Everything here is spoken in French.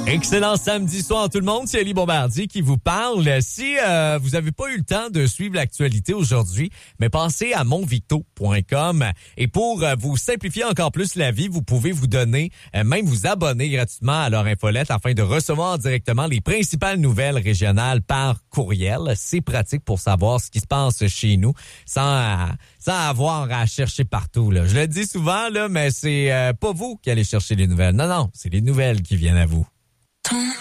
Excellent samedi soir tout le monde, c'est Ali Bombardier qui vous parle. Si vous n'avez pas eu le temps de suivre l'actualité aujourd'hui, mais pensez à monvicto.com et pour vous simplifier encore plus la vie, vous pouvez vous donner, même vous abonner gratuitement à leur infolette afin de recevoir directement les principales nouvelles régionales par courriel. C'est pratique pour savoir ce qui se passe chez nous sans avoir à chercher partout, là. Je le dis souvent, là, mais c'est pas vous qui allez chercher les nouvelles. Non, c'est les nouvelles qui viennent à vous.